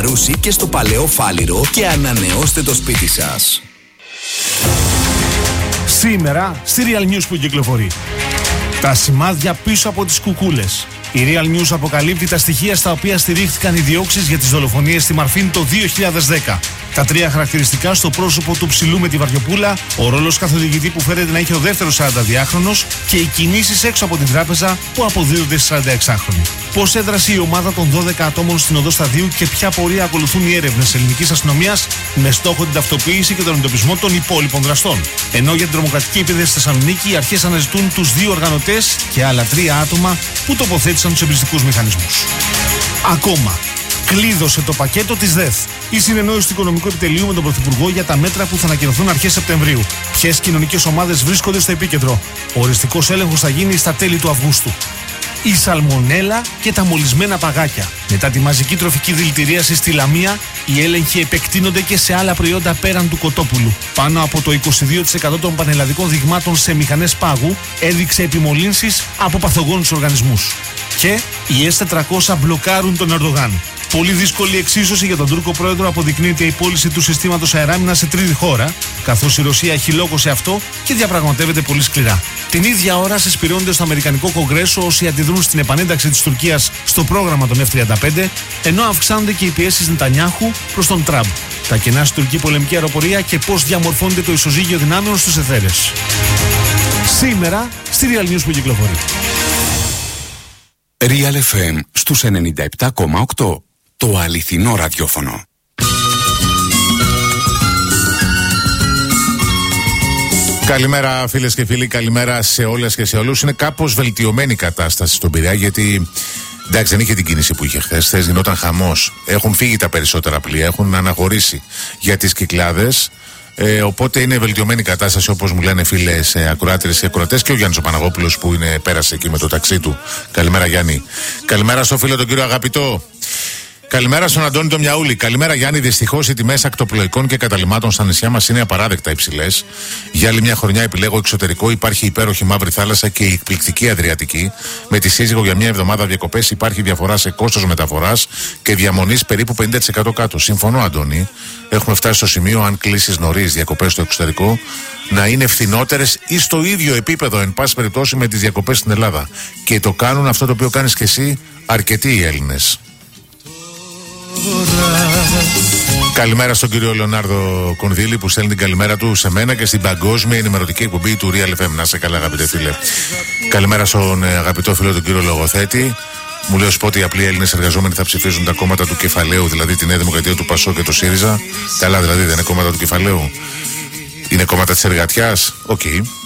Ρούσι και στο Παλαιό Φάληρο και ανανεώστε το σπίτι σας. Σήμερα στη Real News που κυκλοφορεί. Τα σημάδια πίσω από τις κουκούλες. Η Real News αποκαλύπτει τα στοιχεία στα οποία στηρίχθηκαν οι διώξεις για τις δολοφονίες στη Μαρφίν το 2010. Τα 3 χαρακτηριστικά στο πρόσωπο του ψηλού με τη βαριοπούλα, ο ρόλος καθοδηγητή που φέρεται να έχει ο δεύτερος 42χρονος και οι κινήσεις έξω από την τράπεζα που αποδίδονται στις 46χρονοι. Πώς έδρασε η ομάδα των 12 ατόμων στην οδό Σταδίου και ποια πορεία ακολουθούν οι έρευνες ελληνικής αστυνομίας με στόχο την ταυτοποίηση και τον εντοπισμό των υπόλοιπων δραστών. Ενώ για την τρομοκρατική επίθεση στη Θεσσαλονίκη οι αρχές αναζητούν τους 2 οργανωτές και άλλα 3 άτομα που τοποθέτησαν τους εμπριστικούς μηχανισμούς. Ακόμα. Κλείδωσε το πακέτο της ΔΕΘ. Η συνεννόηση του Οικονομικού Επιτελείου με τον Πρωθυπουργό για τα μέτρα που θα ανακοινωθούν αρχές Σεπτεμβρίου. Ποιες κοινωνικές ομάδες βρίσκονται στο επίκεντρο. Ο οριστικός έλεγχος θα γίνει στα τέλη του Αυγούστου. Η σαλμονέλα και τα μολυσμένα παγάκια. Μετά τη μαζική τροφική δηλητηρίαση στη Λαμία, οι έλεγχοι επεκτείνονται και σε άλλα προϊόντα πέραν του κοτόπουλου. Πάνω από το 22% των πανελλαδικών δειγμάτων σε μηχανές πάγου έδειξε επιμολύνσεις από παθογόνους οργανισμούς. Και οι S-400 μπλοκάρουν τον Ερντογάν. Πολύ δύσκολη εξίσωση για τον Τούρκο πρόεδρο αποδεικνύεται η πώληση του συστήματος αεράμινας σε τρίτη χώρα, καθώς η Ρωσία έχει λόγο σε αυτό και διαπραγματεύεται πολύ σκληρά. Την ίδια ώρα συσπηρώνονται στο Αμερικανικό Κογκρέσο όσοι αντιδρούν στην επανένταξη της Τουρκίας στο πρόγραμμα των F-35, ενώ αυξάνονται και οι πιέσεις Νετανιάχου προς τον Τραμπ. Τα κενά στην τουρκική πολεμική αεροπορία και πώς διαμορφώνεται το ισοζύγιο δυνάμεων στους αιθέρες. Σήμερα στη Real News που κυκλοφορεί. Real FM στους 97,8. Το αληθινό ραδιόφωνο. Καλημέρα φίλες και φίλοι, καλημέρα σε όλες και σε όλους. Είναι κάπως βελτιωμένη η κατάσταση στον Πειραιά, γιατί εντάξει, δεν είχε την κίνηση που είχε χθες. Χθες γινόταν χαμός. Έχουν φύγει τα περισσότερα πλοία, έχουν αναχωρήσει για τις Κυκλάδες. Οπότε είναι βελτιωμένη η κατάσταση, όπως μου λένε φίλες ακροάτριες και ακροατές, και ο Γιάννης ο Παναγόπουλος που πέρασε εκεί με το ταξί του. Καλημέρα Γιάννη. Καλημέρα στο φίλο τον κύριο Αγαπητό. Καλημέρα στον Αντώνη τον Μιαούλη. Καλημέρα Γιάννη. Δυστυχώς οι τιμές ακτοπλοϊκών και καταλυμάτων στα νησιά μας είναι απαράδεκτα υψηλές. Για άλλη μια χρονιά επιλέγω εξωτερικό. Υπάρχει υπέροχη μαύρη θάλασσα και η εκπληκτική Αδριατική. Με τη σύζυγο για μια εβδομάδα διακοπές υπάρχει διαφορά σε κόστος μεταφοράς και διαμονής περίπου 50% κάτω. Συμφωνώ Αντώνη. Έχουμε φτάσει στο σημείο, αν κλείσεις νωρίς διακοπές στο εξωτερικό, να είναι φθηνότερες ή στο ίδιο επίπεδο, εν πάση περιπτώσει, με τις διακοπές στην Ελλάδα. Και το κάνουν αυτό το οποίο κάνεις και εσύ αρκετοί οι Έλληνες. Καλημέρα στον κύριο Λεωνάρδο Κονδύλη που στέλνει την καλημέρα του σε μένα και στην παγκόσμια ενημερωτική εκπομπή του Real FM. Να σε καλά αγαπητέ φίλε. Καλημέρα στον αγαπητό φίλο τον κύριο Λογοθέτη. Μου λέει ότι οι απλοί Έλληνες εργαζόμενοι θα ψηφίζουν τα κόμματα του κεφαλαίου, δηλαδή τη Νέα Δημοκρατία, του ΠΑΣΟ και του ΣΥΡΙΖΑ. Καλά, δηλαδή δεν είναι κόμματα του κεφαλαίου. Είναι κόμματα της εργατιάς. Οκ.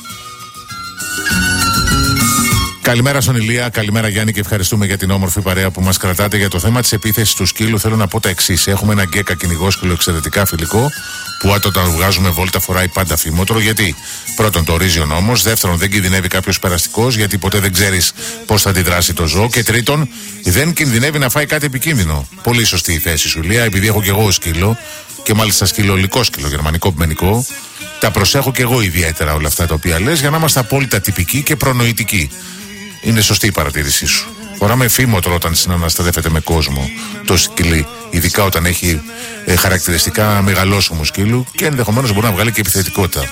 Καλημέρα στον Ηλία, καλημέρα Γιάννη και ευχαριστούμε για την όμορφη παρέα που μας κρατάτε. Για το θέμα της επίθεσης του σκύλου θέλω να πω τα εξής. Έχουμε ένα γκέκα κυνηγόσκυλο εξαιρετικά φιλικό που όταν βγάζουμε βόλτα φοράει πάντα φήμοτρο. Γιατί πρώτον το ορίζει ο νόμος, δεύτερον δεν κινδυνεύει κάποιος περαστικός γιατί ποτέ δεν ξέρεις πώς θα αντιδράσει το ζώο και τρίτον δεν κινδυνεύει να φάει κάτι επικίνδυνο. Πολύ σωστή η θέση σου Ηλία, επειδή έχω και εγώ σκύλο και μάλιστα σκυλολικό σκύλο, γερμανικό πιμενικό. Τα προσέχω και εγώ ιδιαίτερα όλα αυτά τα οποία λες για να είμαστε απόλυτα τυπικοί και προνοητικοί. Είναι σωστή η παρατήρησή σου. Φοράμε φήμοτρο όταν συναναστρέφεται με κόσμο το σκυλί, ειδικά όταν έχει χαρακτηριστικά μεγαλόσωμου σκύλου και ενδεχομένως μπορεί να βγάλει και επιθετικότητα.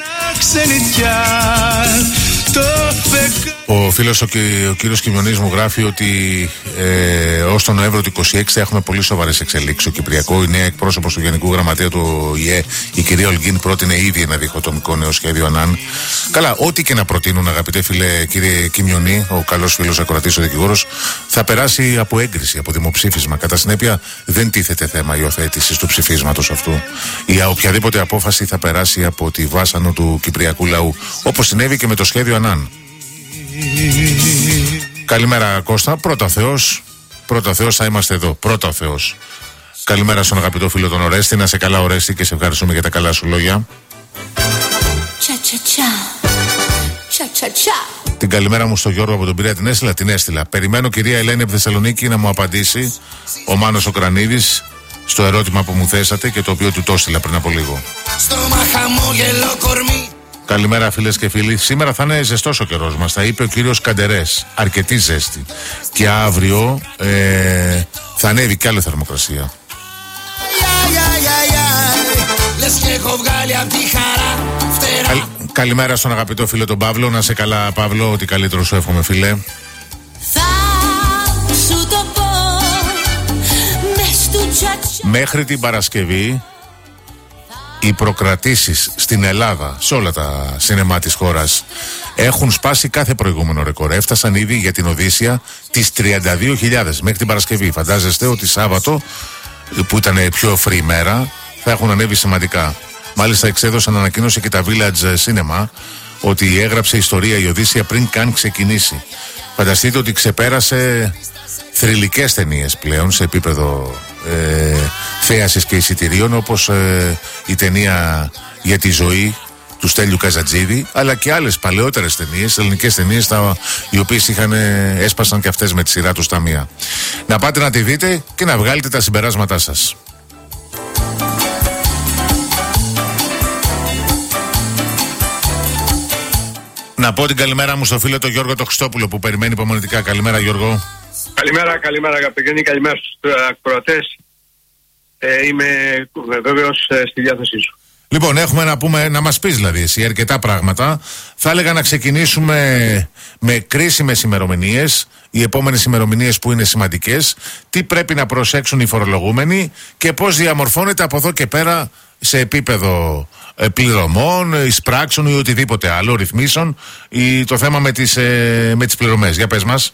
Ο φίλος ο κύριος Κιμιονής μου γράφει ότι ως τον Νοέμβριο του 26 θα έχουμε πολύ σοβαρές εξελίξεις. Ο Κυπριακό, η νέα εκπρόσωπος του Γενικού Γραμματέα του ΙΕ, η κυρία Ολγκίν, πρότεινε ήδη ένα διχοτομικό νέο σχέδιο ΑΝΑΝ. Καλά, ό,τι και να προτείνουν, αγαπητέ φίλε κύριε Κιμιονή, ο καλός φίλος ακροατής, ο δικηγόρος, θα περάσει από έγκριση, από δημοψήφισμα. Κατά συνέπεια, δεν τίθεται θέμα υιοθέτησης του ψηφίσματος αυτού. Η οποιαδήποτε απόφαση θα περάσει από τη βάσανο του κυπριακού λαού, όπως συνέβη και με το σχέδιο ΑΝΑΝ. Καλημέρα Κώστα, πρώτα Θεός θα είμαστε εδώ, πρώτα Θεός. Καλημέρα στον αγαπητό φίλο τον Ορέστη, να σε καλά Ορέστη και σε ευχαριστούμε για τα καλά σου λόγια. Την καλημέρα μου στο Γιώργο από τον Πειραιά την έστειλα. Περιμένω κυρία Ελένη από Θεσσαλονίκη να μου απαντήσει ο Μάνος ο Κρανίδης στο ερώτημα που μου θέσατε και το οποίο του το έστειλα πριν από λίγο. Καλημέρα φίλες και φίλοι. Σήμερα θα είναι ζεστός ο καιρός μας. Θα είπε ο κύριος Καντερές. Αρκετή ζέστη. Και αύριο θα ανέβει κι άλλη θερμοκρασία. Λες και έχω βγάλει απ' τη χαρά φτερά. Καλημέρα στον αγαπητό φίλο τον Παύλο. Να σε καλά, Παύλο, ό,τι καλύτερο σου εύχομαι, φίλε. Θα σου το πω μες του τσατσά. Μέχρι την Παρασκευή οι προκρατήσεις στην Ελλάδα, σε όλα τα σινεμά της χώρας, έχουν σπάσει κάθε προηγούμενο ρεκόρ. Έφτασαν ήδη για την Οδύσσια τις 32.000 μέχρι την Παρασκευή. Φαντάζεστε ότι Σάββατο, που ήταν πιο free μέρα, θα έχουν ανέβει σημαντικά. Μάλιστα εξέδωσαν ανακοίνωση και τα Village Cinema ότι έγραψε ιστορία η Οδύσσια πριν καν ξεκινήσει. Φανταστείτε ότι ξεπέρασε θρυλικές ταινίες πλέον σε επίπεδο θέασης και εισιτηρίων, όπως η ταινία για τη ζωή του Στέλιου Καζατζίδη, αλλά και άλλες παλαιότερες ταινίες, ελληνικές ταινίες, οι οποίες έσπασαν και αυτές με τη σειρά τους τα μία. Να πάτε να τη δείτε και να βγάλετε τα συμπεράσματά σας. Να πω την καλημέρα μου στο φίλο τον Γιώργο τον Χριστόπουλο που περιμένει υπομονετικά. Καλημέρα, Γιώργο. Καλημέρα αγαπητοί, καλημέρα στους ακροατές. Είμαι βέβαιος στη διάθεσή σου. Λοιπόν, έχουμε να μας πεις δηλαδή εσύ αρκετά πράγματα. Θα έλεγα να ξεκινήσουμε με κρίσιμες ημερομηνίες, οι επόμενες ημερομηνίες που είναι σημαντικές, τι πρέπει να προσέξουν οι φορολογούμενοι και πώς διαμορφώνεται από εδώ και πέρα σε επίπεδο πληρωμών, εισπράξεων ή οτιδήποτε άλλο, ρυθμίσεων, το θέμα με τις πληρωμές. Για πες μας.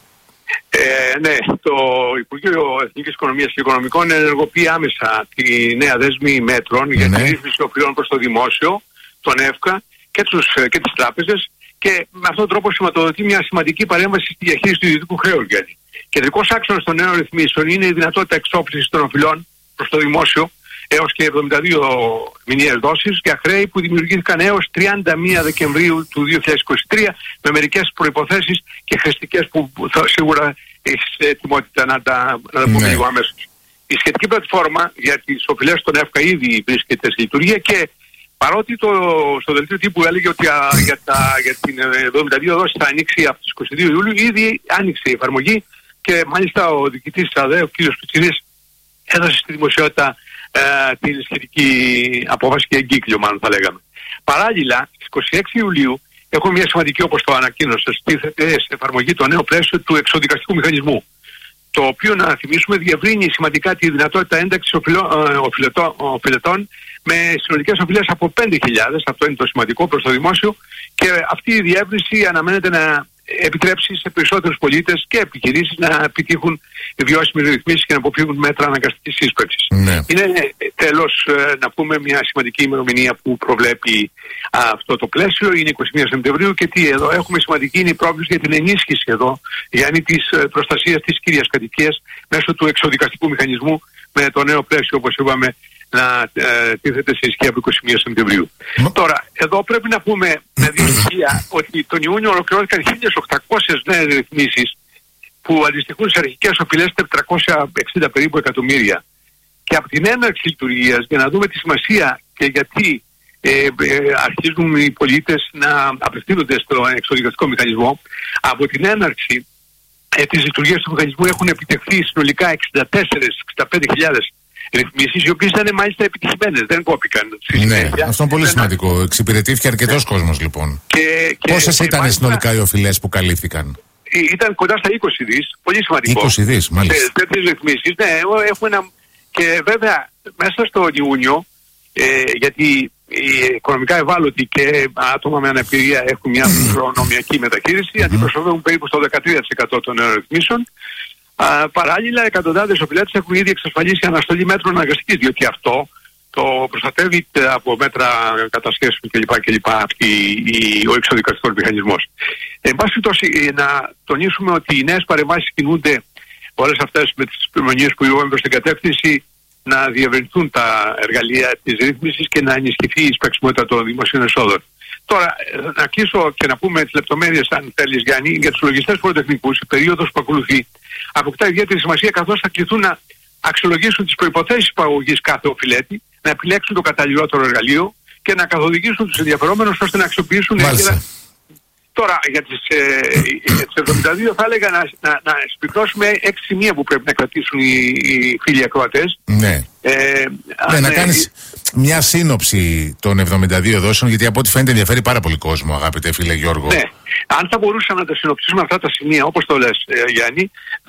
Ναι, το Υπουργείο Εθνικής Οικονομίας και Οικονομικών ενεργοποιεί άμεσα τη νέα δέσμη μέτρων για τη ρύθμιση οφειλών προς το δημόσιο, τον ΕΦΚΑ και τις τράπεζες, και με αυτόν τον τρόπο σηματοδοτεί μια σημαντική παρέμβαση στη διαχείριση του ιδιωτικού χρέους. Γιατί κεντρικός άξονας των νέων ρυθμίσεων είναι η δυνατότητα εξόφλησης των οφειλών προς το δημόσιο έως και 72 μηνιαίες δόσεις για χρέη που δημιουργήθηκαν έως 31 Δεκεμβρίου του 2023 με μερικές προϋποθέσεις και χρηστικές που σίγουρα έχεις ετοιμότητα να τα πούμε λίγο αμέσως. Η σχετική πλατφόρμα για τις οφειλές των ΕΦΚΑ ήδη βρίσκεται σε λειτουργία και παρότι στο δελτίο τύπου έλεγε ότι για την 72 δόση θα ανοίξει από τις 22 Ιούλιου, ήδη άνοιξε η εφαρμογή και μάλιστα ο διοικητής της ΑΔΕ, ο κ. Κουτσίδης, έδωσε στη δημοσιότητα την σχετική απόφαση και εγκύκλιο, μάλλον θα λέγαμε. Παράλληλα, στις 26 Ιουλίου έχουμε μια σημαντική, όπως το ανακοίνωσε, στήθεται σε εφαρμογή το νέο πλαίσιο του εξοδικαστικού μηχανισμού, το οποίο, να θυμίσουμε, διευρύνει σημαντικά τη δυνατότητα ένταξης οφειλετών με συνολικές οφειλές από 5.000, αυτό είναι το σημαντικό, προς το δημόσιο, και αυτή η διεύρυνση αναμένεται να επιτρέψει σε περισσότερους πολίτες και επιχειρήσεις να επιτύχουν βιώσιμες ρυθμίσεις και να αποφύγουν μέτρα αναγκαστικής σύσπραξης. Ναι. Είναι τέλος να πούμε μια σημαντική ημερομηνία που προβλέπει αυτό το πλαίσιο, είναι 21 Σεπτεμβρίου, και τι εδώ έχουμε σημαντική είναι η πρόβληση για την ενίσχυση εδώ, Γιάννη, της προστασίας της κύριας κατοικίας μέσω του εξοδικαστικού μηχανισμού με το νέο πλαίσιο, όπως είπαμε, να τίθεται σε ισχύ από 21 Σεπτεμβρίου. Τώρα, εδώ πρέπει να πούμε με δύο στοιχεία ότι τον Ιούνιο ολοκληρώθηκαν 1.800 νέες ρυθμίσεις που αντιστοιχούν σε αρχικές οφειλές 460 περίπου εκατομμύρια. Και από την έναρξη λειτουργίας, για να δούμε τη σημασία και γιατί αρχίζουν οι πολίτες να απευθύνονται στο εξοδικαστικό μηχανισμό, από την έναρξη της λειτουργίας του μηχανισμού έχουν επιτευχθεί συνολικά 64-65.000 ρυθμίσεις, οι οποίες ήταν μάλιστα επιτυχημένες, δεν κόπηκαν. Ναι, αυτό είναι πολύ σημαντικό. Εξυπηρετήθηκε αρκετός κόσμος λοιπόν. Πόσες ήταν συνολικά οι οφειλές που καλύφθηκαν? Ήταν κοντά στα 20 δις, πολύ σημαντικό. 20 δις, μάλιστα. Τέτοιες ρυθμίσεις, ναι, έχουμε και βέβαια μέσα στο Ιούνιο, γιατί οι οικονομικά ευάλωτοι και άτομα με αναπηρία έχουν μια προνομιακή μεταχείριση, αντιπροσωπεύουν περίπου στο 13% των νέων ρυθμίσεων. Παράλληλα, εκατοντάδες οφειλέτες έχουν ήδη εξασφαλίσει αναστολή μέτρων αναγκαστικής, διότι αυτό το προστατεύει από μέτρα κατασχέσεων κλπ. Ο εξοδικαστικός μηχανισμός. Εν πάση περιπτώσει, να τονίσουμε ότι οι νέες παρεμβάσεις κινούνται όλες αυτές με τις προμονίες που είπαμε προς την κατεύθυνση να διευρυνθούν τα εργαλεία της ρύθμισης και να ενισχυθεί η εισπραξιμότητα των δημοσίων εσόδων. Τώρα, να κλείσω και να πούμε τις λεπτομέρειες, αν θέλεις, Γιάννη, για τους λογιστές πολυτεχνικούς. Η περίοδος που ακολουθεί αποκτά ιδιαίτερη σημασία, καθώς θα κληθούν να αξιολογήσουν τις προϋποθέσεις παραγωγής κάθε οφειλέτη, να επιλέξουν το καταλληλότερο εργαλείο και να καθοδηγήσουν τους ενδιαφερόμενους ώστε να αξιοποιήσουν έγκαιρα Τώρα για τις 72 θα έλεγα να συμπληρώσουμε 6 σημεία που πρέπει να κρατήσουν οι φίλοι ακροατές. Ναι. Να κάνεις μια σύνοψη των 72 δόσεων, γιατί από ό,τι φαίνεται ενδιαφέρει πάρα πολύ κόσμο, αγαπητέ φίλε Γιώργο. Ναι. Αν θα μπορούσαμε να τα συνοψίσουμε αυτά τα σημεία, όπως το λες Γιάννη,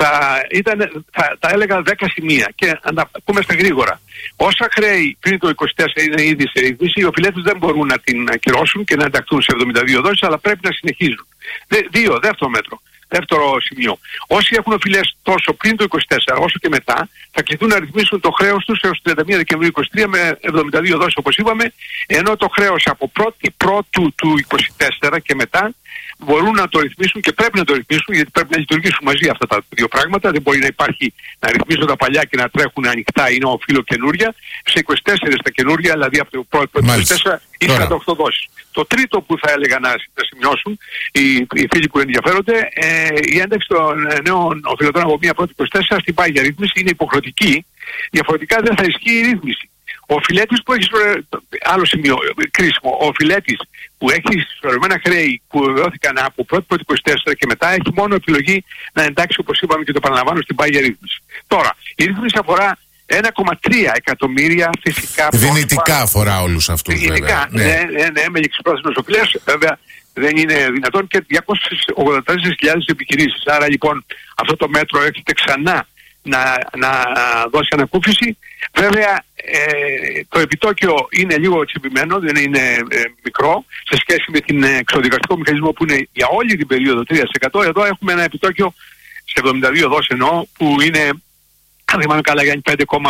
θα έλεγα 10 σημεία και να τα πούμε στα γρήγορα. Όσα χρέη πριν το 24 είναι ήδη σε ρύθμιση, οι οφειλέτες δεν μπορούν να την ακυρώσουν και να ενταχθούν σε 72 δόσεις, αλλά πρέπει να συνεχίζουν. Δεύτερο μέτρο. Δεύτερο σημείο. Όσοι έχουν οφειλές τόσο πριν το 24 όσο και μετά, θα κληθούν να ρυθμίσουν το χρέος τους έως 31 Δεκεμβρίου 2023 με 72 δόσεις όπως είπαμε, ενώ το χρέος από 1η Πρώτου του 24 και μετά μπορούν να το ρυθμίσουν και πρέπει να το ρυθμίσουν, γιατί πρέπει να λειτουργήσουν μαζί αυτά τα δύο πράγματα. Δεν μπορεί να υπάρχει να ρυθμίσουν τα παλιά και να τρέχουν ανοιχτά ή να οφείλω καινούρια. Σε 24 τα καινούρια, δηλαδή από το πρώτο 24 ή 48 δόσεις. Το τρίτο που θα έλεγα να σημειώσουν οι φίλοι που ενδιαφέρονται, η ένταξη των νέων οφειλετών από μία πρώτη 24 στην πάγια ρύθμιση είναι υποχρεωτική. Διαφορετικά δεν θα ισχύει η ρύθμιση. Ο οφειλέτης που έχει, άλλο σημείο κρίσιμο, ο οφειλέτης που έχει συσσωρευμένα χρέη που βεβαιώθηκαν από πρώτη 24 και μετά έχει μόνο επιλογή να εντάξει, όπως είπαμε και το παραλαμβάνω, στην πάγια ρύθμιση. Τώρα, η ρύθμιση αφορά 1,3 εκατομμύρια φυσικά. Δυνητικά αφορά όλους αυτούς, βέβαια. Ναι, με εξυπρόθεσμες οφειλές, βέβαια δεν είναι δυνατόν, και 284.000 επιχειρήσεις. Άρα λοιπόν αυτό το μέτρο έρχεται ξανά να δώσει ανακούφιση. Βέβαια το επιτόκιο είναι λίγο τσιμπημένο, δεν είναι μικρό σε σχέση με την εξοδικαστικό μηχανισμό που είναι για όλη την περίοδο 3%. Εδώ έχουμε ένα επιτόκιο σε 72 δόσεις εννοώ, που είναι, αν θυμάμαι καλά, για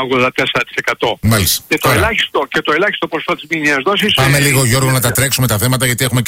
5,84%. Μάλιστα. Και το ελάχιστο ποσοστό της μηνιαίας δόσης. Πάμε λίγο Γιώργο να τα τρέξουμε τα θέματα, γιατί έχουμε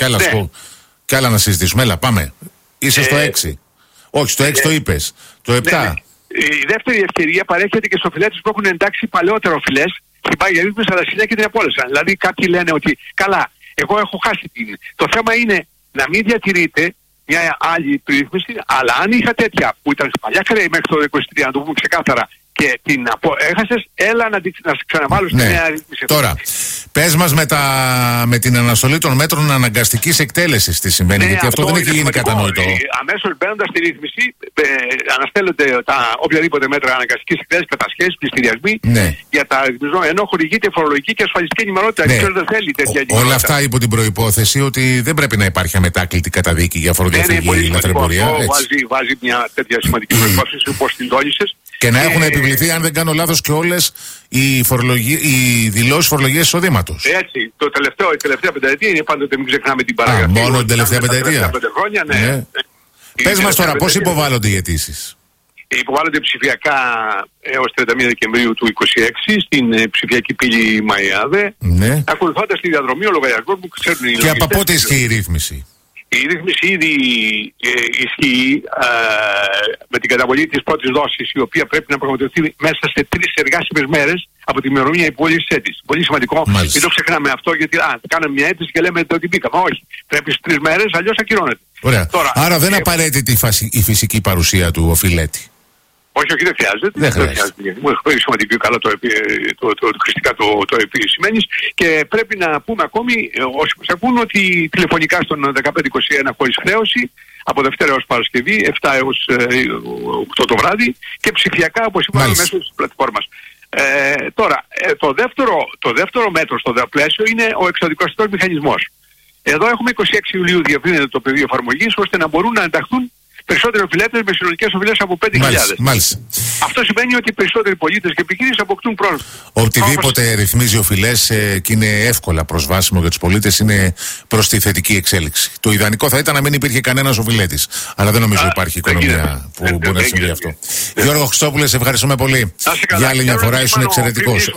κι άλλα να συζητήσουμε. Έλα, πάμε. Είσαι στο 6. Όχι, στο 6 το είπες. Το 7. Η δεύτερη ευκαιρία παρέχεται και στους οφειλέτες που έχουν εντάξει παλαιότερα οφειλές στην πάγια ρύθμιση, αλλά συνέχεια την απόλυσαν. Δηλαδή κάποιοι λένε ότι καλά, εγώ έχω χάσει την. Το θέμα είναι να μην διατηρείτε μια άλλη ρύθμιση, αλλά αν είχα τέτοια που ήταν παλιά χρέη μέχρι το 23, να το πούμε ξεκάθαρα, και την έχασες, έλα να ξαναβάλω στη νέα ρύθμιση. Τώρα, πες μας με την αναστολή των μέτρων αναγκαστικής εκτέλεσης τι σημαίνει, γιατί αυτό δεν έχει γίνει κατανοητό. Αμέσως μπαίνοντας στη ρύθμιση, αναστέλλονται οποιαδήποτε μέτρα αναγκαστικής εκτέλεσης, κατασχέσεις, πληστηριασμοί, για τα ρυθμιζόμενα, ενώ χορηγείται φορολογική και ασφαλιστική ενημερότητα. Ποιος δεν θέλει τέτοια ενημερότητα. Όλα αυτά υπό την προϋπόθεση ότι δεν πρέπει να υπάρχει αμετάκλητη καταδίκη για φοροδιαφυγή ή λαθρεμπορία. Βάζει μια τέτοια σημαντική προϋπόθεση όπως την τόνισες. Και να έχουν επιβληθεί, αν δεν κάνω λάθος, και όλες οι δηλώσεις φορολογίας εισοδήματος. Έτσι. Η τελευταία πενταετία είναι πάντοτε, μην ξεχνάμε την παραγραφή. Μόνο την τελευταία πενταετία. Χρόνια, ναι. Πες μας τώρα, πώς υποβάλλονται οι αιτήσεις. Υποβάλλονται ψηφιακά έως 31 Δεκεμβρίου του 2026 στην ψηφιακή πύλη Μαϊάδε. Ακολουθώντας τη διαδρομή ο λογαριασμός που ξέρουν οι λογιστές. Και από πότε ισχύει η ρύθμιση? Η ρύθμιση ήδη ισχύει με την καταβολή της πρώτης δόσης, η οποία πρέπει να πραγματοποιηθεί μέσα σε 3 εργάσιμες μέρες από τη ημερομηνία υποβολής της αίτησης. Πολύ σημαντικό. Μην το ξεχνάμε αυτό, γιατί κάναμε μια αίτηση και λέμε ότι μπήκαμε. Όχι. Πρέπει στις 3 μέρες, αλλιώς ακυρώνεται. Ωραία. Τώρα, άρα δεν απαραίτητη η φυσική παρουσία του οφειλέτη. Όχι, δεν χρειάζεται. Δεν χρειάζεται. Μου έχει σημαντικό καλά χρηστικά το επισημαίνεις. Και πρέπει να πούμε ακόμη, όσοι μας ακούν, ότι τηλεφωνικά στον 1521 χωρίς χρέωση, από Δευτέρα έως Παρασκευή, 7 έως 8 το βράδυ, και ψηφιακά, όπως είπαμε, μέσω της πλατφόρμας. Τώρα, το δεύτερο μέτρο στο πλαίσιο είναι ο εξοδικαστικός μηχανισμός. Εδώ έχουμε 26 Ιουλίου διευρύνεται το πεδίο εφαρμογής, ώστε να μπορούν να ενταχθούν περισσότεροι οφειλέτες με συνολικές οφειλές από 5.000. Μάλιστα. Αυτό σημαίνει ότι περισσότεροι πολίτες και επιχειρήσεις αποκτούν πρόσβαση. Οτιδήποτε ρυθμίζει οφειλές και είναι εύκολα προσβάσιμο για τους πολίτες είναι προς τη θετική εξέλιξη. Το ιδανικό θα ήταν να μην υπήρχε κανένας οφειλέτης. Αλλά δεν νομίζω υπάρχει οικονομία που μπορεί να συμβεί αυτό. Γιώργο Χριστόπουλε, σε ευχαριστούμε πολύ. Για άλλη μια φορά ήσουν εξαιρετικός.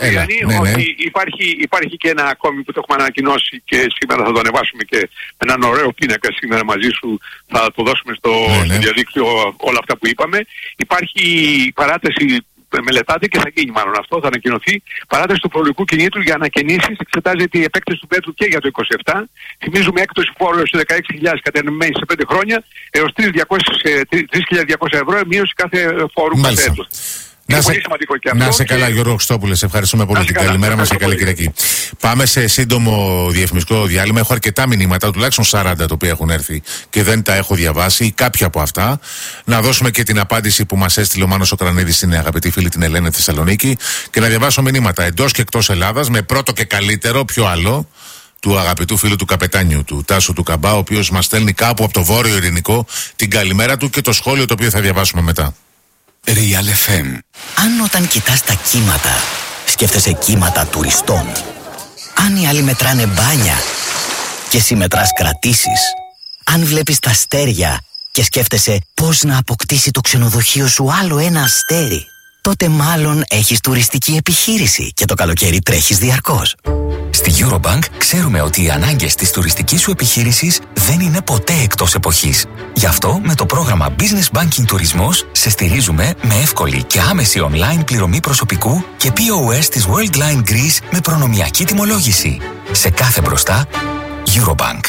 Υπάρχει και ένα ακόμη που το έχουμε ανακοινώσει και σήμερα θα το ανεβάσουμε και έναν ωραίο πίνακα σήμερα μαζί σου. Θα το δώσουμε στο διαδίκτυο όλα αυτά που είπαμε. Υπάρχει παράταση, μελετάται και θα γίνει μάλλον αυτό, θα ανακοινωθεί. Παράταση του φορολογικού κινήτρου για ανακαινήσεις. Εξετάζεται η επέκταση του μέτρου και για το 27. Θυμίζουμε έκπτωση φόρου σε 16.000 κατανεμμένη σε 5 χρόνια έως 3.200 ευρώ, μείωση κάθε φόρου κάθε έτος. Είναι πολύ σημαντικό και αυτό. Να σε καλά, Γιώργο Χριστόπουλε. Σε ευχαριστούμε πολύ. Την καλημέρα μας και καλή Κυριακή. Πάμε σε σύντομο διαφημιστικό διάλειμμα. Έχω αρκετά μηνύματα, τουλάχιστον 40 τα οποία έχουν έρθει και δεν τα έχω διαβάσει, ή κάποια από αυτά. Να δώσουμε και την απάντηση που μας έστειλε ο Μάνος ο Κρανίδης στην αγαπητή φίλη την Ελένη Θεσσαλονίκη. Και να διαβάσω μηνύματα εντός και εκτός Ελλάδας, με πρώτο και καλύτερο, ποιο άλλο, του αγαπητού φίλου του καπετάνιου του Τάσου του Καμπά, ο οποίος μας στέλνει κάπου από το Βόρειο Ειρηνικό την καλημέρα του και το σχόλιο το οποίο θα διαβάσουμε μετά. Real FM. Αν όταν κοιτάς τα κύματα, σκέφτεσαι κύματα τουριστών. Αν οι άλλοι μετράνε μπάνια και εσύ μετράς κρατήσεις. Αν βλέπεις τα αστέρια και σκέφτεσαι πώς να αποκτήσει το ξενοδοχείο σου άλλο ένα αστέρι, τότε μάλλον έχεις τουριστική επιχείρηση και το καλοκαίρι τρέχεις διαρκώς. Στη Eurobank ξέρουμε ότι οι ανάγκες της τουριστικής σου επιχείρησης δεν είναι ποτέ εκτός εποχής. Γι' αυτό με το πρόγραμμα Business Banking Τουρισμός σε στηρίζουμε με εύκολη και άμεση online πληρωμή προσωπικού και POS της Worldline Greece με προνομιακή τιμολόγηση. Σε κάθε μπροστά, Eurobank.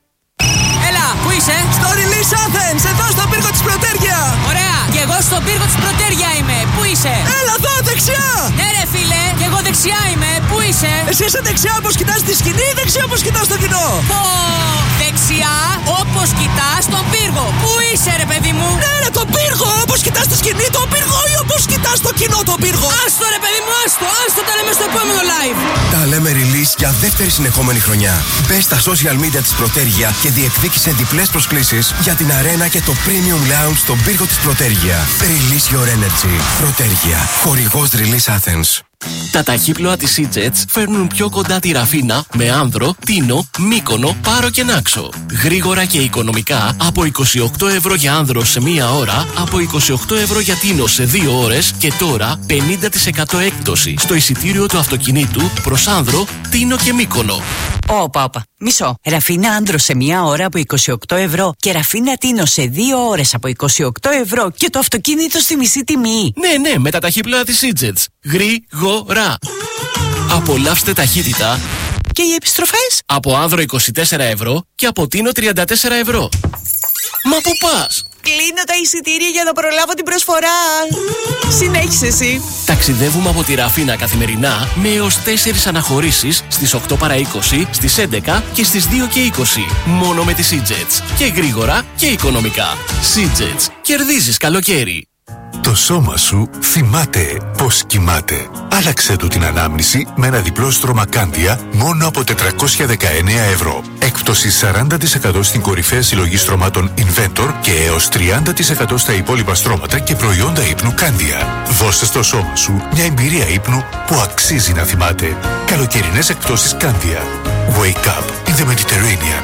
Έλα, πού είσαι? Στο Release Athens, εδώ στον πύργο της Πρωτέρια. Ωραία, και εγώ στον πύργο της Πρωτέρια είμαι. Πού είσαι? Έλα εδώ, δεξιά. Ναι ρε φίλε, και εγώ δεξιά είμαι. Πού είσαι? Εσύ είσαι δεξιά όπως κοιτάς τη σκηνή ή δεξιά όπως κοιτάς το κοινό? Πω, δεξιά όπως κοιτάς τον πύργο. Πού είσαι ρε παιδί μου? Ναι ρε, τον πύργο, όπως κοιτάς τη σκηνή τον πύργο ή όπως κοιτάς το κοινό τον πύργο? Άστο ρε παιδί μου, άστο, τα λέμε στο επόμενο live. Τα λέμε Release για δεύτερη συνεχόμενη χρονιά. Μπες στα social media της Πρωτέρια και διεκδίκησε διπλές προσκλήσεις για την αρένα και το Premium Lounge στον πύργο της Πρωτέρια. Release your energy. Πρωτέρια. Χορηγός Release Athens. Τα ταχύπλοα της Seajets φέρνουν πιο κοντά τη Ραφίνα με Άνδρο, Τίνο, Μύκονο, Πάρο και Νάξο. Γρήγορα και οικονομικά από 28 ευρώ για Άνδρο σε μία ώρα, από 28 ευρώ για Τίνο σε 2 ώρες και τώρα 50% έκπτωση στο εισιτήριο του αυτοκινήτου προς Άνδρο, Τίνο και Μύκονο. Όπα. Μισό. Ραφίνα Άνδρο σε μία ώρα από 28 ευρώ και Ραφίνα Τίνο σε 2 ώρες από 28 ευρώ και το αυτοκίνητο στη μισή τιμή. Ναι, με τα ταχύπλοα της Seajets. Γρήγορα. Απολαύστε ταχύτητα. Και οι επιστροφές? Από Άνδρο 24 ευρώ και από Τίνο 34 ευρώ. Μα πού πας? Κλείνω τα εισιτήρια για να προλάβω την προσφορά. Συνέχισε εσύ. Ταξιδεύουμε από τη Ραφίνα καθημερινά με έως 4 αναχωρήσεις στις 8 παρά 20, στις 11 και στις 2 και 20. Μόνο με τη Seajets. Και γρήγορα και οικονομικά. Seajets. Κερδίζεις καλοκαίρι. Το σώμα σου θυμάται πως κοιμάται. Άλλαξε του την ανάμνηση με ένα διπλό στρώμα Κάνδια μόνο από 419 ευρώ. Έκπτωση 40% στην κορυφαία συλλογή στρωμάτων Inventor και έως 30% στα υπόλοιπα στρώματα και προϊόντα ύπνου Κάνδια. Δώστε στο σώμα σου μια εμπειρία ύπνου που αξίζει να θυμάται. Καλοκαιρινές εκπτώσεις Κάνδια. Wake up in the Mediterranean.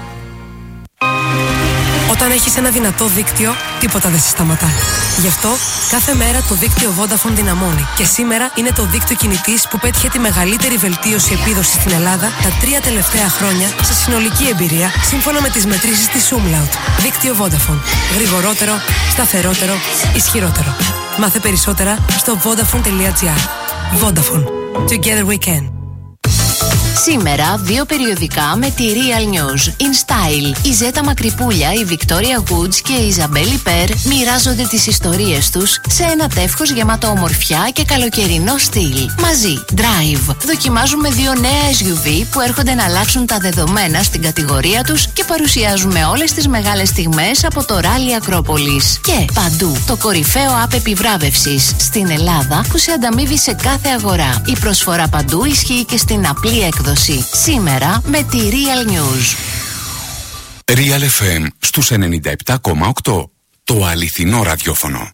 Όταν έχεις ένα δυνατό δίκτυο, τίποτα δεν σε σταματά. Γι' αυτό, κάθε μέρα το δίκτυο Vodafone δυναμώνει. Και σήμερα είναι το δίκτυο κινητής που πέτυχε τη μεγαλύτερη βελτίωση επίδοσης στην Ελλάδα τα 3 τελευταία χρόνια σε συνολική εμπειρία, σύμφωνα με τις μετρήσεις της Umlaut. Δίκτυο Vodafone. Γρηγορότερο, σταθερότερο, ισχυρότερο. Μάθε περισσότερα στο vodafone.gr. Vodafone. Together we can. Σήμερα 2 περιοδικά με τη Real News. In Style. Η Ζέτα Μακρυπούλια, η Victoria Woods και η Ιζαμπέλη Περ μοιράζονται τις ιστορίες τους σε ένα τεύχος γεμάτο ομορφιά και καλοκαιρινό στυλ. Μαζί, Drive. Δοκιμάζουμε 2 νέα SUV που έρχονται να αλλάξουν τα δεδομένα στην κατηγορία τους και παρουσιάζουμε όλες τις μεγάλες στιγμές από το Rally Ακρόπολης. Και παντού, το κορυφαίο app επιβράβευσης στην Ελλάδα που σε ανταμείβει σε κάθε αγορά. Η προσφορά παντού ισχύει και στην απλή έκδοση. Σήμερα με τη Real News. Real FM στους 97,8. Το αληθινό ραδιόφωνο.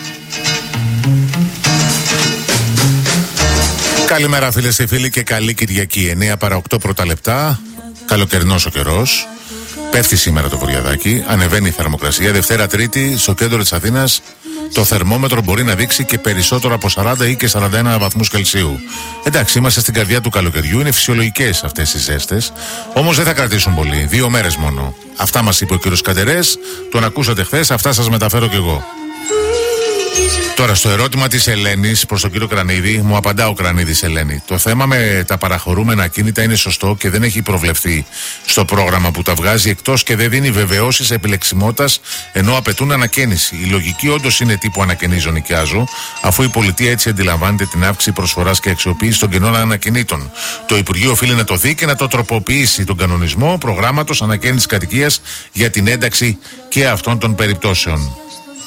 Καλημέρα φίλες και φίλοι και καλή Κυριακή. 9 παρά 8 πρώτα λεπτά. Καλοκαιρινός ο καιρός. Πέφτει σήμερα το βορειαδάκι. Ανεβαίνει η θερμοκρασία. Δευτέρα Τρίτη στο κέντρο της Αθήνας το θερμόμετρο μπορεί να δείξει και περισσότερο από 40 ή και 41 βαθμούς Κελσίου. Εντάξει, είμαστε στην καρδιά του καλοκαιριού. Είναι φυσιολογικές αυτές οι ζέστες. Όμως δεν θα κρατήσουν πολύ. 2 μέρες μόνο. Αυτά μας είπε ο κύριος Καντερές. Τον ακούσατε χθες. Αυτά σας μεταφέρω κι εγώ. Τώρα στο ερώτημα της Ελένης προς τον κύριο Κρανίδη, μου απαντά ο Κρανίδης Ελένη. Το θέμα με τα παραχωρούμενα ακίνητα είναι σωστό και δεν έχει προβλεφθεί στο πρόγραμμα που τα βγάζει, εκτός και δεν δίνει βεβαιώσεις επιλεξιμότητας ενώ απαιτούν ανακαίνιση. Η λογική όντως είναι τύπου ανακαινίζω νοικιάζω, αφού η πολιτεία έτσι αντιλαμβάνεται την αύξηση προσφοράς και αξιοποίηση των κενών ανακινήτων. Το Υπουργείο οφείλει να το δει και να το τροποποιήσει τον κανονισμό προγράμματος ανακαίνισης κατοικίας για την ένταξη και αυτών των περιπτώσεων.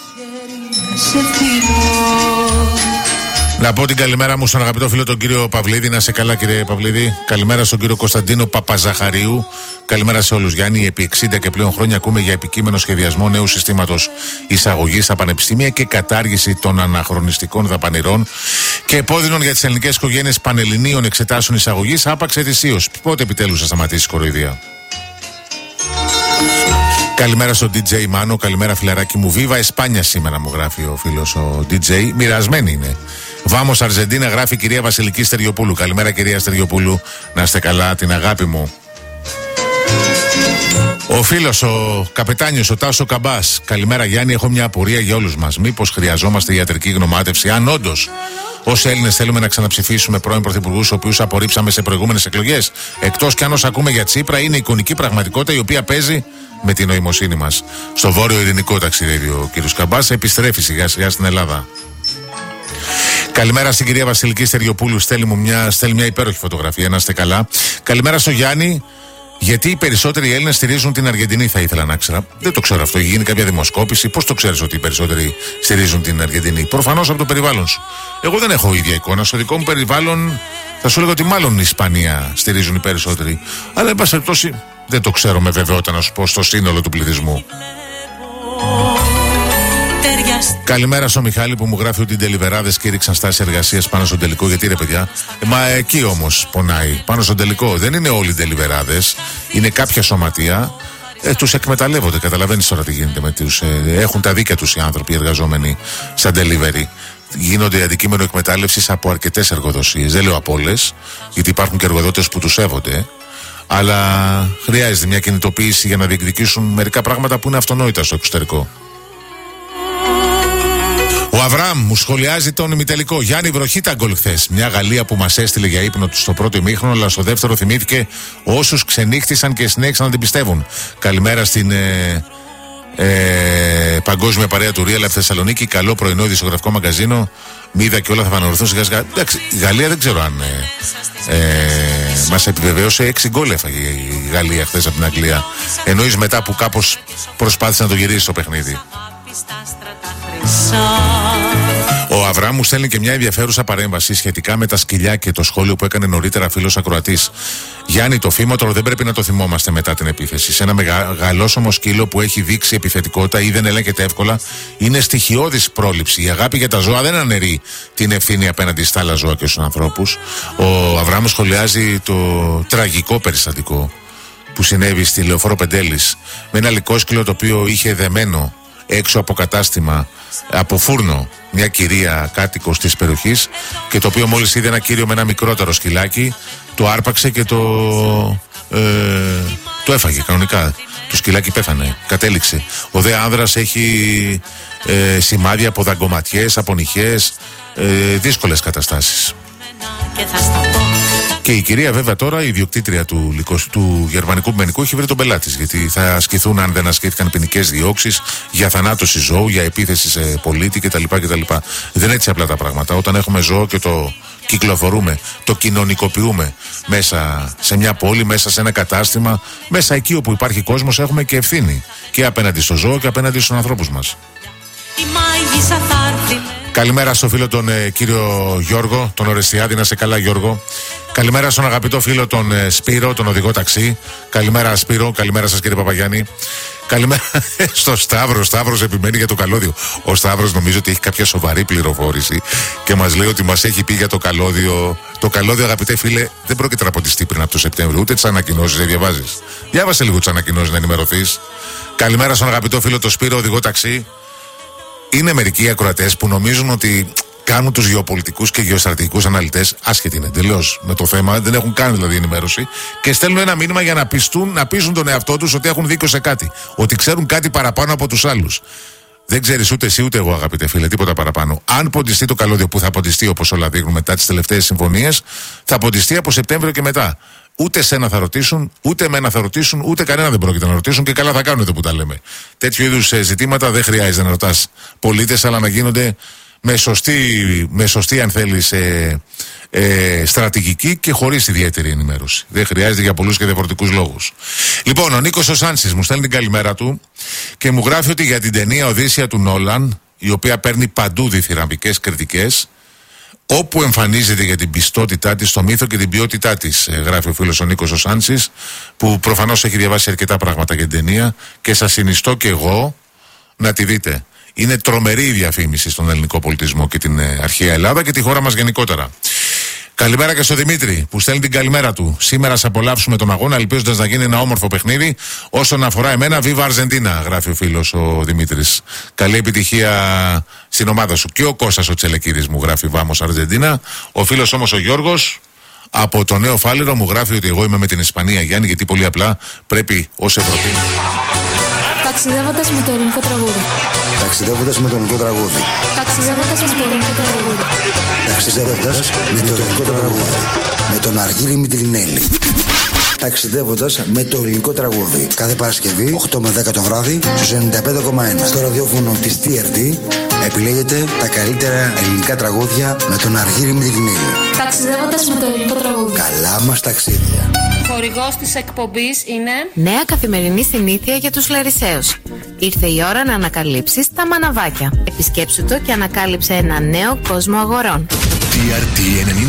Να πω την καλημέρα μου στον αγαπητό φίλο τον κύριο Παυλίδη. Να είσαι καλά, κύριε Παυλίδη. Καλημέρα στον κύριο Κωνσταντίνο Παπαζαχαρίου. Καλημέρα σε όλους. Γιάννη, επί 60 και πλέον χρόνια ακούμε για επικείμενο σχεδιασμό νέου συστήματος εισαγωγής στα πανεπιστήμια και κατάργηση των αναχρονιστικών δαπανηρών και επώδυνων για τις ελληνικές οικογένειες πανελληνίων εξετάσεων εισαγωγής άπαξ ετησίως. Πότε επιτέλους θα σταματήσει η κοροϊδία? Καλημέρα στον DJ Μάνο, καλημέρα φιλαράκι μου. Βίβα Εσπάνια σήμερα μου γράφει ο φίλος ο DJ. Μοιρασμένη είναι. Βάμος Αρζεντίνα γράφει η κυρία Βασιλική Στεριοπούλου. Καλημέρα κυρία Στεριοπούλου, να είστε καλά, την αγάπη μου. Ο φίλος ο καπετάνιος ο Τάσο Καμπάς. Καλημέρα Γιάννη, έχω μια απορία για όλους μας. Μήπως χρειαζόμαστε ιατρική γνωμάτευση? Αν όντως ως Έλληνες θέλουμε να ξαναψηφίσουμε πρώην πρωθυπουργούς, οποίους απορρίψαμε σε προηγούμενες εκλογές, εκτός κι αν όσα ακούμε για Τσίπρα είναι εικονική πραγματικότητα η οποία παίζει με την νοημοσύνη μας. Στο βόρειο ειρηνικό ταξίδι ο κ. Καμπάς επιστρέφει σιγά σιγά στην Ελλάδα. Καλημέρα στην κυρία Βασιλική Στεριοπούλου. Στέλνει μια υπέροχη φωτογραφία, να είστε καλά. Καλημέρα στο Γιάννη. Γιατί οι περισσότεροι Έλληνες στηρίζουν την Αργεντινή, θα ήθελα να ξέρω. Δεν το ξέρω αυτό. Έχει γίνει κάποια δημοσκόπηση? Πώς το ξέρεις ότι οι περισσότεροι στηρίζουν την Αργεντινή? Προφανώς από το περιβάλλον σου. Εγώ δεν έχω ίδια εικόνα. Στο δικό μου περιβάλλον θα σου λέγω ότι μάλλον η Ισπανία στηρίζουν οι περισσότεροι. Αλλά εν πάση περιπτώσει δεν το ξέρω με βεβαιότητα να σου πω στο σύνολο του πληθυσμού. Καλημέρα στο Μιχάλη που μου γράφει ότι οι ντελιβεράδες κήρυξαν στάση εργασίας πάνω στον τελικό. Γιατί ρε παιδιά, μα εκεί όμως πονάει. Πάνω στον τελικό δεν είναι όλοι οι ντελιβεράδες, είναι κάποια σωματεία. Τους εκμεταλλεύονται. Καταλαβαίνεις τώρα τι γίνεται με τους. Έχουν τα δίκαια τους οι άνθρωποι οι εργαζόμενοι σαν delivery. Γίνονται αντικείμενο εκμετάλλευσης από αρκετές εργοδοσίες. Δεν λέω από όλες, γιατί υπάρχουν και εργοδότες που τους σέβονται. Αλλά χρειάζεται μια κινητοποίηση για να διεκδικήσουν μερικά πράγματα που είναι αυτονόητα στο εξωτερικό. Ο Αβραάμ μου σχολιάζει τον ημιτελικό. Γιάννη, βροχή τα γκολ χθες. Μια Γαλλία που μας έστειλε για ύπνο του στο πρώτο ημίχρονο, αλλά στο δεύτερο θυμήθηκε όσους ξενύχτησαν και συνέχισαν να την πιστεύουν. Καλημέρα στην παγκόσμια παρέα του Real Θεσσαλονίκη. Καλό πρωινό ειδησιογραφικό μαγκαζίνο. Μίδα και όλα θα επανορθούν σιγά σιγά. Εντάξει, η Γαλλία δεν ξέρω αν μας επιβεβαίωσε. 6 γκολ έφαγε η Γαλλία χθες από την Αγγλία. Εννοείς μετά που κάπως προσπάθησε να το γυρίσει το παιχνίδι. Ο Αβραάμ μου στέλνει και μια ενδιαφέρουσα παρέμβαση σχετικά με τα σκυλιά και το σχόλιο που έκανε νωρίτερα φίλος ακροατής. Γιάννη, το φήμοτρο δεν πρέπει να το θυμόμαστε μετά την επίθεση. Σε ένα μεγαλόσωμο σκύλο που έχει δείξει επιθετικότητα ή δεν ελέγχεται εύκολα, είναι στοιχειώδης πρόληψη. Η αγάπη για τα ζώα δεν αναιρεί την ευθύνη απέναντι στα άλλα ζώα και στους ανθρώπους. Ο Αβραάμ σχολιάζει το τραγικό περιστατικό που συνέβη στη Λεωφόρο Πεντέλης με ένα λυκόσκυλο το οποίο είχε δεμένο έξω από κατάστημα, από φούρνο, μια κυρία κάτοικος της περιοχής, και το οποίο μόλις είδε ένα κύριο με ένα μικρότερο σκυλάκι, το άρπαξε και το έφαγε κανονικά. Το σκυλάκι πέθανε, κατέληξε. Ο δε άνδρας έχει σημάδια από δαγκωματιές, από νυχές, δύσκολες καταστάσεις. Και η κυρία βέβαια τώρα, η ιδιοκτήτρια του γερμανικού μενικού, έχει βρει τον πελάτη. Γιατί θα ασκηθούν, αν δεν ασκήθηκαν, ποινικές διώξεις για θανάτωση ζώου, για επίθεση σε πολίτη κτλ. Δεν είναι έτσι απλά τα πράγματα. Όταν έχουμε ζώο και το κυκλοφορούμε, το κοινωνικοποιούμε μέσα σε μια πόλη, μέσα σε ένα κατάστημα, μέσα εκεί όπου υπάρχει κόσμος, έχουμε και ευθύνη. Και απέναντι στο ζώο και απέναντι στους ανθρώπους μας. Καλημέρα στο φίλο τον κύριο Γιώργο, τον Ορεστιάδη, να σε καλά Γιώργο. Καλημέρα στον αγαπητό φίλο τον Σπύρο, τον οδηγό ταξί. Καλημέρα Σπύρο, καλημέρα σας κύριε Παπαγιάννη. Καλημέρα στο Σταύρο. Σταύρος επιμένει για το καλώδιο. Ο Σταύρος νομίζω ότι έχει κάποια σοβαρή πληροφόρηση και μας λέει ότι μας έχει πει για το καλώδιο. Το καλώδιο, αγαπητέ φίλε, δεν πρόκειται να αποτιστεί πριν από το Σεπτέμβριο, ούτε τις ανακοινώσεις δεν διαβάζεις. Διάβασε λίγο τις ανακοινώσεις να ενημερωθείς. Καλημέρα στον αγαπητό φίλο τον Σπύρο, οδηγό ταξί. Είναι μερικοί ακροατές που νομίζουν ότι κάνουν τους γεωπολιτικούς και γεωστρατηγικούς αναλυτές, άσχετοι είναι εντελώς με το θέμα, δεν έχουν κάνει δηλαδή ενημέρωση, και στέλνουν ένα μήνυμα για να πείσουν τον εαυτό τους ότι έχουν δίκιο σε κάτι, ότι ξέρουν κάτι παραπάνω από τους άλλους. Δεν ξέρεις ούτε εσύ ούτε εγώ, αγαπητέ φίλε, τίποτα παραπάνω. Αν ποντιστεί το καλώδιο, που θα ποντιστεί όπως όλα δείχνουν μετά τις τελευταίες συμφωνίες, θα ποντιστεί από Σεπτέμβριο και μετά. Ούτε σένα θα ρωτήσουν, ούτε εμένα θα ρωτήσουν, ούτε κανένα δεν πρόκειται να ρωτήσουν και καλά θα κάνουν εδώ που τα λέμε. Τέτοιου είδους ζητήματα δεν χρειάζεται να ρωτάς πολίτες, αλλά να γίνονται με σωστή αν θέλεις στρατηγική και χωρίς ιδιαίτερη ενημέρωση. Δεν χρειάζεται για πολλούς και διαφορετικούς λόγους. Λοιπόν, ο Νίκος ο Σάνσης μου στέλνει την καλημέρα του και μου γράφει ότι για την ταινία Οδύσσεια του Νόλαν, η οποία παίρνει παντού διθυραμβικές κριτικές, όπου εμφανίζεται για την πιστότητά της στο μύθο και την ποιότητά της, γράφει ο φίλος ο Νίκος ο Σάνσης, που προφανώς έχει διαβάσει αρκετά πράγματα για την ταινία και σας συνιστώ και εγώ να τη δείτε. Είναι τρομερή η διαφήμιση στον ελληνικό πολιτισμό και την αρχαία Ελλάδα και τη χώρα μας γενικότερα. Καλημέρα και στο Δημήτρη που στέλνει την καλημέρα του. Σήμερα θα απολαύσουμε τον αγώνα, ελπίζοντας να γίνει ένα όμορφο παιχνίδι. Όσον αφορά εμένα, Viva Argentina, γράφει ο φίλος ο Δημήτρης. Καλή επιτυχία στην ομάδα σου. Και ο Κώστας ο Τσελεκίδης μου γράφει Vamos Argentina. Ο φίλος όμως ο Γιώργος από το Νέο Φάληρο μου γράφει ότι εγώ είμαι με την Ισπανία, Γιάννη, γιατί πολύ απλά πρέπει ως Ευρωπαίοι. Ταξιδεύοντας με το ελληνικό τραγούδι. Ταξιδεύοντας με το ελληνικό τραγούδι. Ταξιδεύοντας με το ελληνικό τραγούδι. Ταξιδεύοντας με το ελληνικό τραγούδι. Με τον Αργύρη Μητρινέλη. Ταξιδεύοντας με το ελληνικό τραγούδι. Κάθε Παρασκευή 8 με 10 το βράδυ στους 95,1. Στο ραδιόφωνο της TRT επιλέγετε τα καλύτερα ελληνικά τραγούδια με τον Αργύρη Μητρινέλη. Ταξιδεύοντας με το ελληνικό τραγούδι. Καλά μας ταξίδια. Χορηγός της εκπομπής είναι Νέα καθημερινή συνήθεια για τους Λαρισαίους. Ήρθε η ώρα να ανακαλύψεις τα μαναβάκια. Επισκέψου το και ανακάλυψε ένα νέο κόσμο αγορών. TRT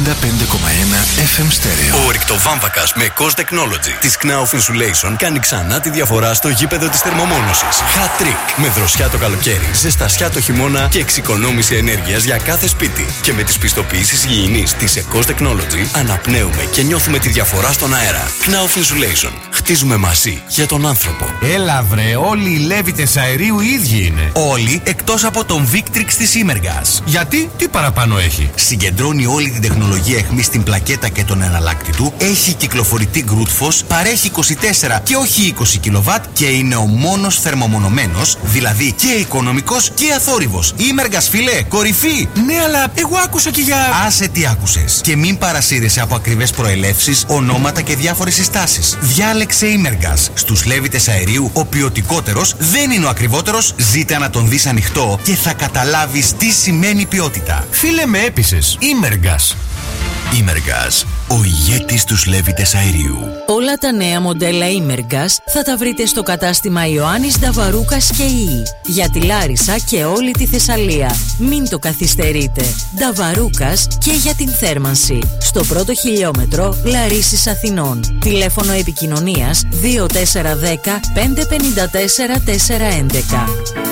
95,1 FM Stereo. Ο ρηκτοβάμβακας με Cost Technology της Knauf Insulation κάνει ξανά τη διαφορά στο γήπεδο της θερμομόνωσης. Hat trick με δροσιά το καλοκαίρι, ζεστασιά το χειμώνα και εξοικονόμηση ενέργειας για κάθε σπίτι. Και με τις πιστοποιήσεις υγιεινής της Cost Technology αναπνέουμε και νιώθουμε τη διαφορά στον αέρα. Knauf Insulation. Χτίζουμε μαζί για τον άνθρωπο. Έλα βρε, όλοι οι λέβητες αερίου οι ίδιοι είναι. Όλοι εκτός από τον Victrix της Imergas. Γιατί, τι παραπάνω έχει? Συγκεντρώνει όλη την τεχνολογία αιχμής στην πλακέτα και τον εναλλάκτη του, έχει κυκλοφορητή Grootfos, παρέχει 24 και όχι 20 κιλοβάτ και είναι ο μόνος θερμομονωμένος, δηλαδή και οικονομικός και αθόρυβος. Imergas, φίλε, κορυφή! Ναι, αλλά εγώ άκουσα και για... Άσε τι άκουσες. Και μην παρασύρεσαι από ακριβές προελεύσεις, ονόματα και διάφορες συστάσεις. Διάλεξε Imergas. Στους λέβητες αερίου, ο ποιοτικότερος δεν είναι ο ακριβότερος. Ζήτε να τον δεις ανοιχτό και θα καταλάβεις τι σημαίνει ποιότητα. Φίλε, με έπεισες. Imergas. Imergas, ο ηγέτης τους λέβητες αερίου. Όλα τα νέα μοντέλα Imergas θα τα βρείτε στο κατάστημα Ιωάννης Νταβαρούκας και Ι. Για τη Λάρισα και όλη τη Θεσσαλία. Μην το καθυστερείτε. Νταβαρούκας και για την θέρμανση. Στο πρώτο χιλιόμετρο Λαρίσης Αθηνών. Τηλέφωνο επικοινωνίας 2410 554 411.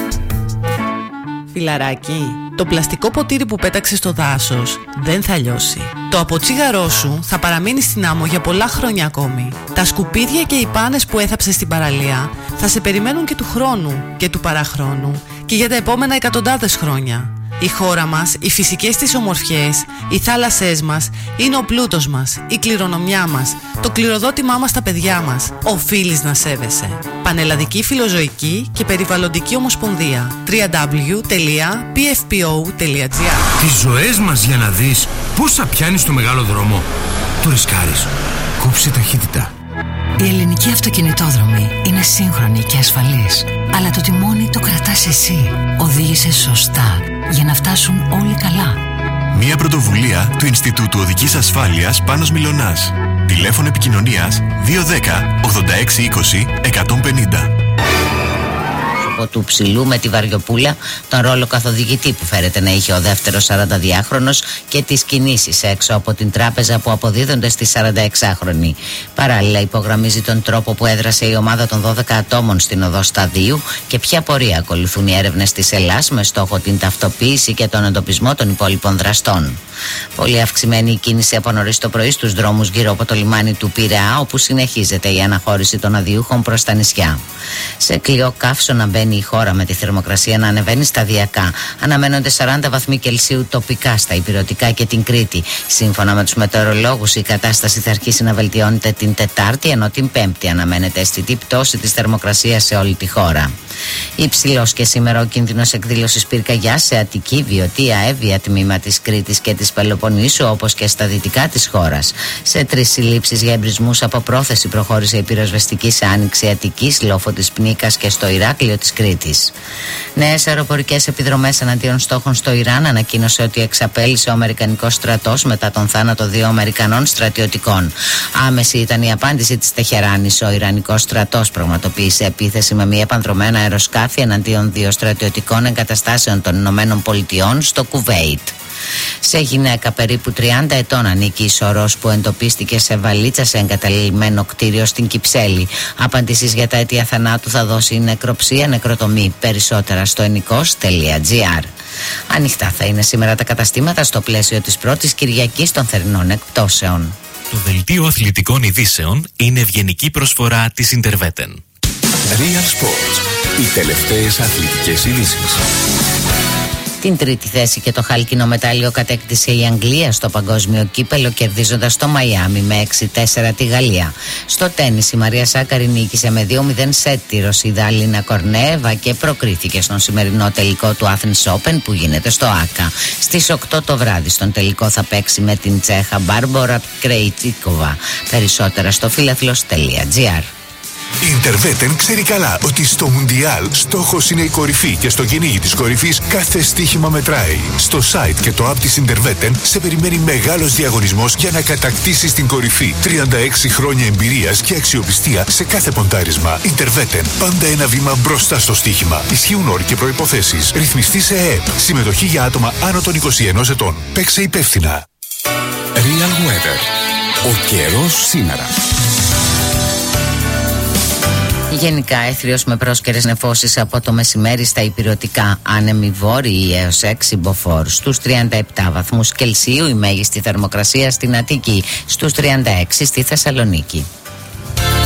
Φιλαράκι, το πλαστικό ποτήρι που πέταξε στο δάσος δεν θα λιώσει. Το αποτσίγαρό σου θα παραμείνει στην άμμο για πολλά χρόνια ακόμη. Τα σκουπίδια και οι πάνες που έθαψες στην παραλία θα σε περιμένουν και του χρόνου και του παραχρόνου και για τα επόμενα εκατοντάδες χρόνια. Η χώρα μας, οι φυσικές της ομορφιές, οι θάλασσές μας είναι ο πλούτος μας, η κληρονομιά μας, το κληροδότημά μας στα παιδιά μας. Οφείλεις να σέβεσαι. Πανελλαδική Φιλοζωική και Περιβαλλοντική Ομοσπονδία. www.pfpo.gr. Τις ζωές μας για να δεις πόσα πιάνεις στο μεγάλο δρόμο. Το ρισκάρεις. Κόψε ταχύτητα. Η ελληνική αυτοκινητόδρομη είναι σύγχρονη και ασφαλής. Αλλά το τιμόνι το κρατάς εσύ. Οδήγησε σωστά για να φτάσουν όλοι καλά. Μια πρωτοβουλία του Ινστιτούτου Οδικής Ασφάλειας Πάνος Μιλωνάς. Τηλέφωνο επικοινωνίας 210 86 20 150. Του ψηλού με τη Βαριοπούλα, τον ρόλο καθοδηγητή που φέρεται να είχε ο δεύτερος 42χρονος και τις κινήσεις έξω από την τράπεζα που αποδίδονται στη 46χρονη. Παράλληλα υπογραμμίζει τον τρόπο που έδρασε η ομάδα των 12 ατόμων στην οδό Σταδίου και ποια πορεία ακολουθούν οι έρευνες της Ελλάς με στόχο την ταυτοποίηση και τον εντοπισμό των υπόλοιπων δραστών. Πολύ αυξημένη η κίνηση από νωρίς το πρωί στους δρόμους γύρω από το λιμάνι του Πειραιά, όπου συνεχίζεται η αναχώρηση των αδειούχων προς τα νησιά. Σε κλειό καύσωνα μπαίνει μένει η χώρα με τη θερμοκρασία να ανεβαίνει σταδιακά. Αναμένονται 40 βαθμοί Κελσίου τοπικά στα Ηπειρωτικά και την Κρήτη. Σύμφωνα με τους μετεωρολόγους, η κατάσταση θα αρχίσει να βελτιώνεται την Τετάρτη, ενώ την Πέμπτη αναμένεται αισθητή πτώση της θερμοκρασίας σε όλη τη χώρα. Υψηλός και σήμερα ο κίνδυνος εκδήλωσης πυρκαγιάς σε Αττική, Βιωτία, Εύβοια τμήμα της Κρήτης και της Πελοποννήσου, όπως και στα δυτικά της χώρας. Σε 3 συλλήψεις για εμπρισμούς από πρόθεση προχώρησε η πυροσβεστική σε Άνοιξη Αττικής, Λόφο της Πνίκας και στο Ηράκλειο της Κρήτης. Νέες αεροπορικές επιδρομές εναντίον στόχων στο Ιράν ανακοίνωσε ότι εξαπέλυσε ο Αμερικανικός στρατός μετά τον θάνατο 2 Αμερικανών στρατιωτικών. Άμεση ήταν η απάντηση της Τεχεράνης. Ο Ιρανικός στρατός πραγματοποίησε επίθεση με μη επανδρομένα αεροσκάφη εναντίον 2 στρατιωτικών εγκαταστάσεων των Ηνωμένων Πολιτειών στο Κουβέιτ. Σε γυναίκα περίπου 30 ετών ανήκει η σωρός που εντοπίστηκε σε βαλίτσα σε εγκαταλειμμένο κτίριο στην Κυψέλη. Απαντήσεις για τα αίτια θανάτου θα δώσει η νεκροψία νεκροτομή. Περισσότερα στο ενικός.gr. Ανοιχτά θα είναι σήμερα τα καταστήματα στο πλαίσιο της πρώτης Κυριακής των θερινών εκπτώσεων. Το δελτίο αθλητικών ειδήσεων είναι ευγενική προσφορά της Interveten. Real Sports. Οι τελευταίες αθλητικές ειδήσεις. Την τρίτη θέση και το χάλκινο μετάλλιο κατέκτησε η Αγγλία στο παγκόσμιο κύπελο, κερδίζοντας το Μαϊάμι με 6-4 τη Γαλλία. Στο τένις η Μαρία Σάκαρη νίκησε με 2-0 σετ τη Ρωσίδα Αλίνα Κορνέεβα και προκρίθηκε στον σημερινό τελικό του Athens Open που γίνεται στο Άκα. Στις 8 το βράδυ στον τελικό θα παίξει με την Τσέχα Μπάρμπορα Κρέιτσικοβα. Περισσότερα στο φιλαθλος.gr. Η Interveten ξέρει καλά ότι στο Μουντιάλ στόχος είναι η κορυφή και στο κυνήγι της κορυφής κάθε στοίχημα μετράει. Στο site και το app της Interveten σε περιμένει μεγάλος διαγωνισμός για να κατακτήσεις την κορυφή. 36 χρόνια εμπειρίας και αξιοπιστία σε κάθε ποντάρισμα. Interveten, πάντα ένα βήμα μπροστά στο στοίχημα. Ισχύουν όροι και προϋποθέσεις. Ρυθμιστή σε ΕΕΠ. Συμμετοχή για άτομα άνω των 21 ετών. Παίξε υπεύθυνα. Real Weather. Ο καιρός σήμερα. Γενικά έθριος με πρόσκαιρες νεφώσεις από το μεσημέρι στα Ηπειρωτικά, άνεμοι βόρειοι έως 6 μποφόρ. Στους 37 βαθμούς Κελσίου η μέγιστη θερμοκρασία στην Αττική, στους 36 στη Θεσσαλονίκη.